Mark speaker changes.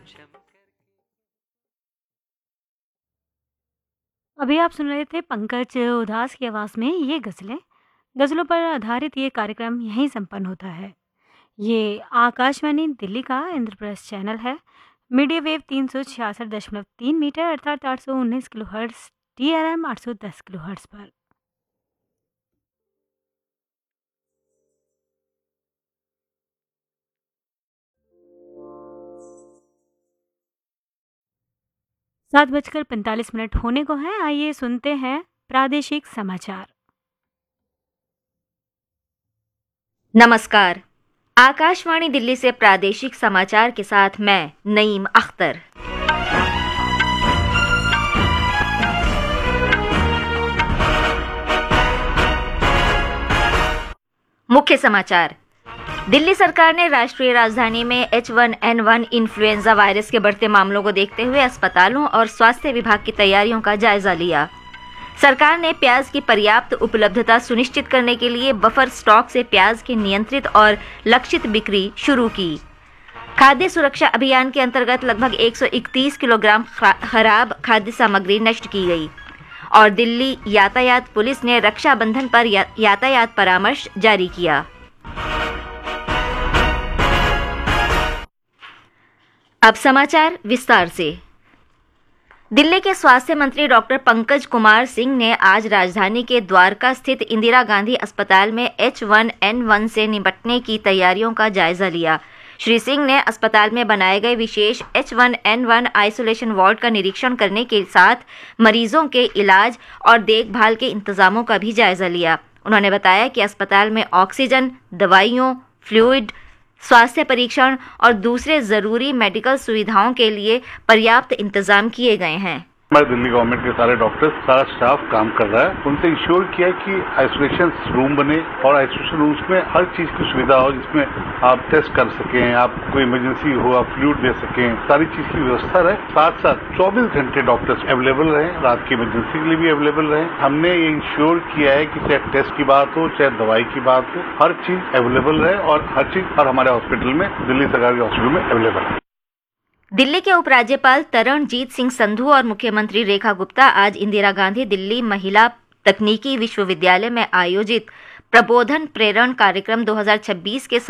Speaker 1: अभी आप सुन रहे थे पंकज उधास की आवाज़ में ये गज़लें। गज़लों पर आधारित ये कार्यक्रम यहीं संपन्न होता है। ये आकाशवाणी दिल्ली का इंद्रप्रस्थ चैनल है। मीडियम वेव 366.3 मीटर अर्थात 819 किलोहर्ट्ज़, TRM 810 किलोहर्ट्ज़ पर। 7:45 होने को हैं। आइए सुनते हैं प्रादेशिक समाचार।
Speaker 2: नमस्कार। आकाशवाणी दिल्ली से प्रादेशिक समाचार के साथ मैं नईम अख्तर। मुख्य समाचार। दिल्ली सरकार ने राष्ट्रीय राजधानी में H1N1 इन्फ्लुएंजा वायरस के बढ़ते मामलों को देखते हुए अस्पतालों और स्वास्थ्य विभाग की तैयारियों का जायजा लिया। सरकार ने प्याज की पर्याप्त उपलब्धता सुनिश्चित करने के लिए बफर स्टॉक से प्याज की नियंत्रित और लक्षित बिक्री शुरू की। खाद्य सुरक्षा अभियान के अंतर्गत लगभग 131 किलोग्राम खराब खाद्य सामग्री नष्ट की गई। और दिल्ली यातायात पुलिस ने रक्षाबंधन पर यातायात परामर्श जारी किया। अब समाचार विस्तार से। दिल्ली के स्वास्थ्य मंत्री डॉक्टर पंकज कुमार सिंह ने आज राजधानी के द्वारका स्थित इंदिरा गांधी अस्पताल में H1N1 से निपटने की तैयारियों का जायजा लिया। श्री सिंह ने अस्पताल में बनाए गए विशेष H1N1 आइसोलेशन वार्ड का निरीक्षण करने के साथ मरीजों के इलाज और देखभाल के इंतजामों का भी जायजा लिया। उन्होंने बताया कि अस्पताल में ऑक्सीजन, दवाइयों, फ्लूइड, स्वास्थ्य परीक्षण और दूसरे जरूरी मेडिकल सुविधाओं के लिए पर्याप्त इंतजाम किए गए हैं।
Speaker 3: हमारे दिल्ली गवर्नमेंट के सारे डॉक्टर्स, सारा स्टाफ काम कर रहा है। उनसे इंश्योर किया कि आइसोलेशन रूम बने और आइसोलेशन रूम्स में हर चीज की सुविधा हो, जिसमें आप टेस्ट कर सकें, आप कोई इमरजेंसी हो आप फ्लूइड दे सकें, सारी चीज की व्यवस्था रहे। साथ साथ 24 घंटे डॉक्टर्स अवेलेबल रहे, रात की इमरजेंसी के लिए भी अवेलेबल रहे। हमने ये इंश्योर किया है कि चाहे टेस्ट की बात हो, चाहे दवाई की बात हो, हर चीज अवेलेबल रहे और हर चीज और हमारे हॉस्पिटल में, दिल्ली सरकार के हॉस्पिटल में अवेलेबल है।
Speaker 2: दिल्ली के उपराज्यपाल तरणजीत सिंह संधू और मुख्यमंत्री रेखा गुप्ता आज इंदिरा गांधी दिल्ली महिला तकनीकी विश्वविद्यालय में आयोजित प्रबोधन प्रेरण कार्यक्रम 2026 के